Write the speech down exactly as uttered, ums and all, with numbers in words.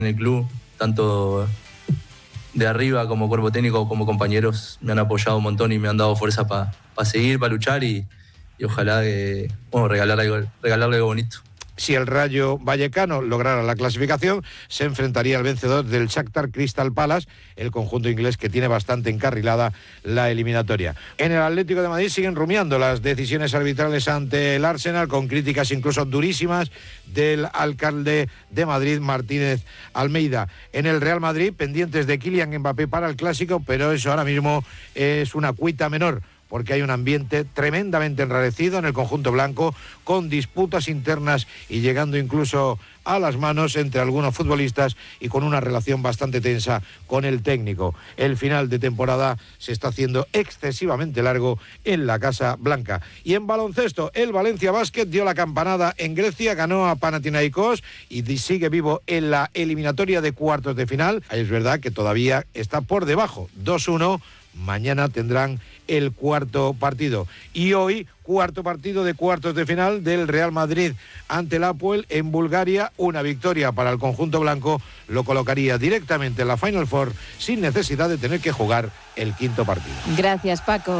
en el club, tanto de arriba como cuerpo técnico, como compañeros, me han apoyado un montón y me han dado fuerza para pa seguir, para luchar y, y ojalá que, bueno, regalar algo, regalarle algo bonito. Si el Rayo Vallecano lograra la clasificación, se enfrentaría al vencedor del Shakhtar Crystal Palace, el conjunto inglés que tiene bastante encarrilada la eliminatoria. En el Atlético de Madrid siguen rumiando las decisiones arbitrales ante el Arsenal, con críticas incluso durísimas del alcalde de Madrid, Martínez Almeida. En el Real Madrid, pendientes de Kylian Mbappé para el Clásico, pero eso ahora mismo es una cuita menor, porque hay un ambiente tremendamente enrarecido en el conjunto blanco, con disputas internas y llegando incluso a las manos entre algunos futbolistas y con una relación bastante tensa con el técnico. El final de temporada se está haciendo excesivamente largo en la Casa Blanca. Y en baloncesto, el Valencia Basket dio la campanada en Grecia, ganó a Panathinaikos y sigue vivo en la eliminatoria de cuartos de final. Es verdad que todavía está por debajo, dos uno. Mañana tendrán el cuarto partido. Y hoy, cuarto partido de cuartos de final del Real Madrid ante el Apoel en Bulgaria. Una victoria para el conjunto blanco lo colocaría directamente en la Final Four sin necesidad de tener que jugar el quinto partido. Gracias, Paco.